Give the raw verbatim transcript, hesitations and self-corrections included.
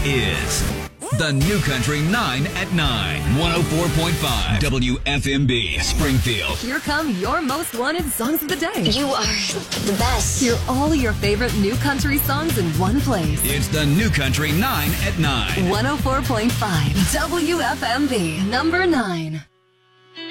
is the New Country nine at nine. one oh four point five W F M B, Springfield. Here come your most wanted songs of the day. You are the best. Hear all your favorite New Country songs in one place. It's the New Country nine at nine. one oh four point five W F M B, number nine.